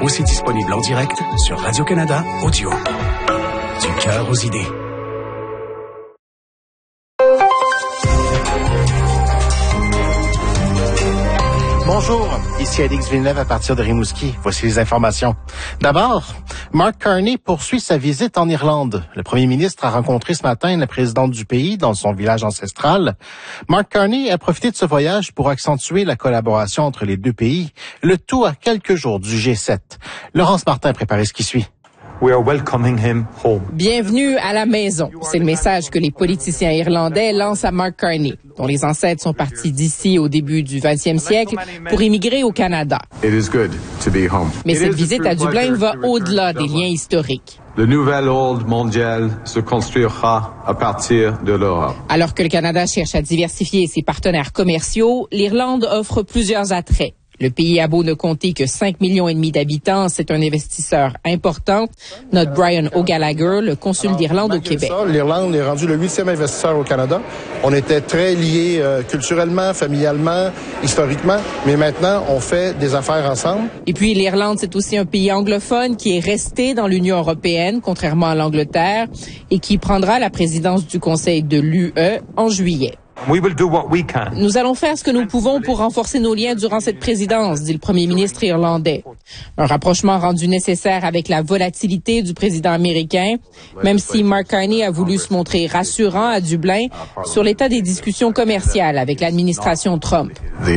aussi disponible en direct sur Radio-Canada Audio. Du cœur aux idées. Bonjour, ici Alix Villeneuve à partir de Rimouski. Voici les informations. D'abord, Mark Carney poursuit sa visite en Irlande. Le premier ministre a rencontré ce matin la présidente du pays dans son village ancestral. Mark Carney a profité de ce voyage pour accentuer la collaboration entre les deux pays, le tout à quelques jours du G7. Laurence Martin a préparé ce qui suit. We are welcoming him home. Bienvenue à la maison. C'est le message que les politiciens irlandais lancent à Mark Carney, dont les ancêtres sont partis d'ici au début du 20e siècle pour immigrer au Canada. It is good to be home. Mais cette visite à Dublin va au-delà des liens historiques. Le nouvel ordre mondial se construira à partir de l'Europe. Alors que le Canada cherche à diversifier ses partenaires commerciaux, l'Irlande offre plusieurs attraits. Le pays a beau ne compter que 5,5 millions d'habitants, c'est un investisseur important. Note Brian O'Gallagher, le consul d'Irlande au Québec. L'Irlande est rendue le 8e investisseur au Canada. On était très liés culturellement, familialement, historiquement, mais maintenant, on fait des affaires ensemble. Et puis, l'Irlande, c'est aussi un pays anglophone qui est resté dans l'Union européenne, contrairement à l'Angleterre, et qui prendra la présidence du Conseil de l'UE en juillet. We will do what we can. Nous allons faire ce que nous pouvons pour renforcer nos liens durant cette présidence, dit le premier ministre irlandais. Un rapprochement rendu nécessaire avec la volatilité du président américain, même si Mark Carney a voulu se montrer rassurant à Dublin sur l'état des discussions commerciales avec l'administration Trump.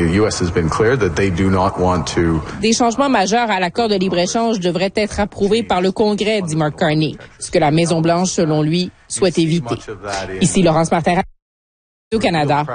Des changements majeurs à l'accord de libre-échange devraient être approuvés par le Congrès, dit Mark Carney, ce que la Maison-Blanche, selon lui, souhaite éviter. Ici Laurence Martin au Canada.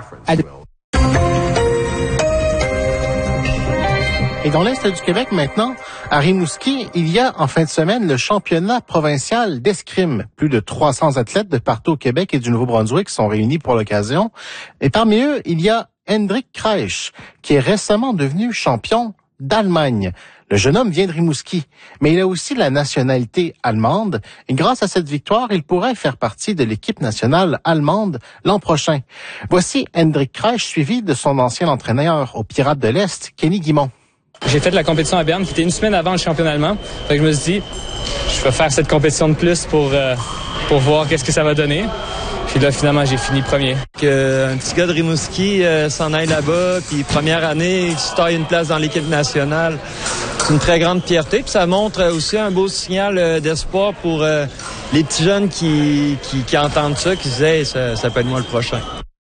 Et dans l'Est du Québec maintenant, à Rimouski, il y a en fin de semaine le championnat provincial d'escrime. Plus de 300 athlètes de partout au Québec et du Nouveau-Brunswick sont réunis pour l'occasion. Et parmi eux, il y a Hendrik Kreisch, qui est récemment devenu champion d'Allemagne. Le jeune homme vient de Rimouski, mais il a aussi la nationalité allemande. Et grâce à cette victoire, il pourrait faire partie de l'équipe nationale allemande l'an prochain. Voici Hendrik Kreisch, suivi de son ancien entraîneur aux Pirates de l'Est, Kenny Guimont. J'ai fait la compétition à Berne, qui était une semaine avant le championnat allemand. Donc je me suis dit, je vais faire cette compétition de plus pour voir qu'est-ce que ça va donner. Puis là, finalement, j'ai fini premier. Un petit gars de Rimouski s'en aille là-bas, puis première année, il se taille une place dans l'équipe nationale. C'est une très grande fierté, puis ça montre aussi un beau signal d'espoir pour les petits jeunes qui entendent ça, qui disent hey, « ça peut être moi le prochain ».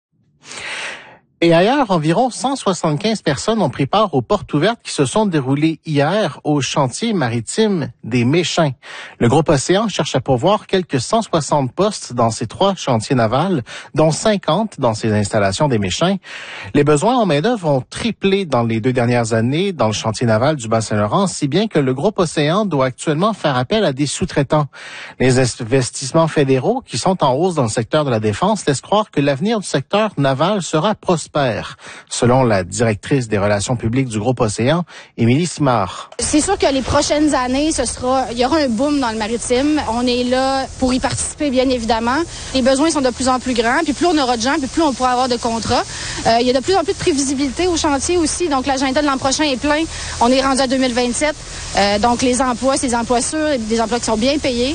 Et ailleurs, environ 175 personnes ont pris part aux portes ouvertes qui se sont déroulées hier au chantier maritime des Méchins. Le groupe Océan cherche à pourvoir quelques 160 postes dans ces 3 chantiers navals, dont 50 dans ces installations des Méchins. Les besoins en main-d'œuvre ont triplé dans les 2 dernières années dans le chantier naval du Bas-Saint-Laurent, si bien que le groupe Océan doit actuellement faire appel à des sous-traitants. Les investissements fédéraux qui sont en hausse dans le secteur de la défense laissent croire que l'avenir du secteur naval sera prospère. Selon la directrice des relations publiques du groupe Océan, Émilie Simard. C'est sûr que les prochaines années, il y aura un boom dans le maritime. On est là pour y participer, bien évidemment. Les besoins sont de plus en plus grands, puis plus on aura de gens, puis plus on pourra avoir de contrats. Il y a de plus en plus de prévisibilité au chantier aussi, donc l'agenda de l'an prochain est plein. On est rendu à 2027, donc les emplois, c'est des emplois sûrs, des emplois qui sont bien payés.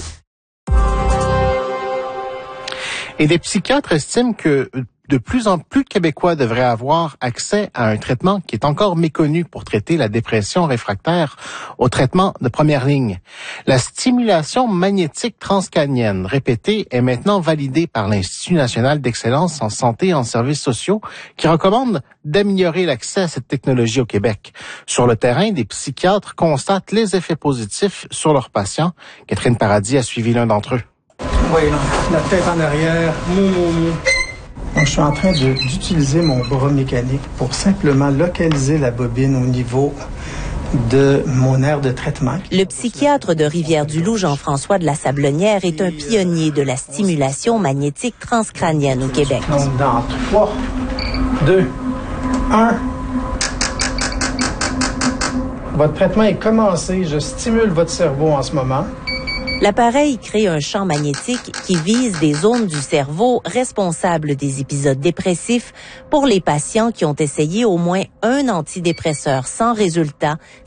Et des psychiatres estiment que de plus en plus de Québécois devraient avoir accès à un traitement qui est encore méconnu pour traiter la dépression réfractaire au traitement de première ligne. La stimulation magnétique transcrânienne répétée est maintenant validée par l'Institut national d'excellence en santé et en services sociaux qui recommande d'améliorer l'accès à cette technologie au Québec. Sur le terrain, des psychiatres constatent les effets positifs sur leurs patients. Catherine Paradis a suivi l'un d'entre eux. Oui, la tête en arrière, Donc, je suis en train d'utiliser mon bras mécanique pour simplement localiser la bobine au niveau de mon aire de traitement. Le psychiatre de Rivière-du-Loup, Jean-François de la Sablonnière, est un pionnier de la stimulation magnétique transcrânienne au Québec. Donc, dans 3, 2, 1... Votre traitement est commencé. Je stimule votre cerveau en ce moment. L'appareil crée un champ magnétique qui vise des zones du cerveau responsables des épisodes dépressifs pour les patients qui ont essayé au moins un antidépresseur sans résultat.